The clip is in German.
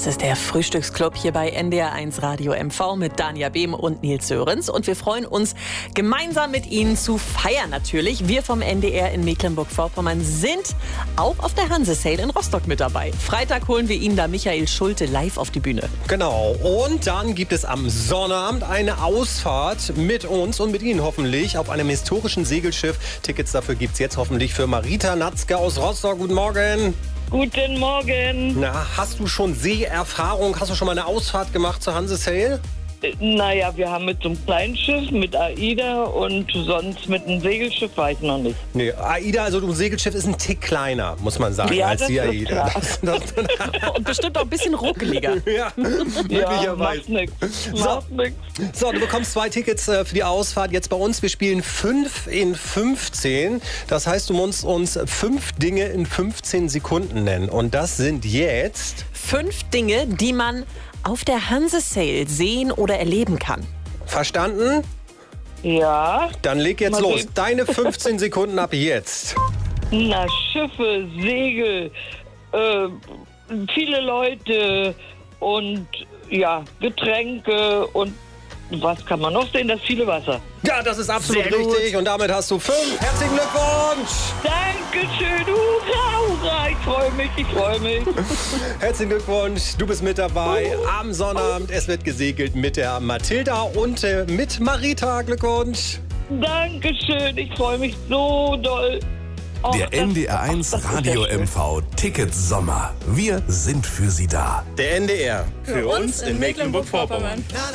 Das ist der Frühstücksclub hier bei NDR1 Radio MV mit Dania Behm und Nils Sörensen. Und wir freuen uns, gemeinsam mit Ihnen zu feiern natürlich. Wir vom NDR in Mecklenburg-Vorpommern sind auch auf der Hanse-Sale in Rostock mit dabei. Freitag holen wir Ihnen da Michael Schulte live auf die Bühne. Genau. Und dann gibt es am Sonnabend eine Ausfahrt mit uns und mit Ihnen hoffentlich auf einem historischen Segelschiff. Tickets dafür gibt es jetzt hoffentlich für Marita Natzke aus Rostock. Guten Morgen. Guten Morgen. Na, hast du schon Seeerfahrung? Hast du schon mal eine Ausfahrt gemacht zur Hanse-Sale? Naja, wir haben mit so einem kleinen Schiff, mit AIDA und sonst mit einem Segelschiff weiß ich noch nicht. Nee, AIDA, also ein Segelschiff ist ein Tick kleiner, muss man sagen, Ja, als das die ist AIDA. klar. Und bestimmt auch ein bisschen ruckeliger. Ja, Ja, möglicherweise. macht nix. Macht nix. So, du bekommst 2 Tickets für die Ausfahrt jetzt bei uns. Wir spielen 5 in 15. Das heißt, du musst uns 5 Dinge in 15 Sekunden nennen. Und das sind jetzt... 5 Dinge, die man auf der Hanse-Sale sehen oder erleben kann. Verstanden? Ja. Dann leg jetzt Mal los. sehen. Deine 15 Sekunden ab jetzt. Na, Schiffe, Segel, viele Leute und ja, Getränke und was kann man noch sehen? Das viele Wasser. Ja, das ist absolut Sehr gut. richtig. Und damit hast du 5. Herzlichen Glückwunsch. Dankeschön, hurra, ich freue mich. Herzlichen Glückwunsch. Du bist mit dabei am Sonnabend. Es wird gesegelt mit der Mathilda und mit Marita. Glückwunsch. Dankeschön, ich freue mich so doll. Oh, Der NDR1 Radio MV Ticket Sommer. Wir sind für Sie da. Der NDR. Für uns in Mecklenburg-Vorpommern.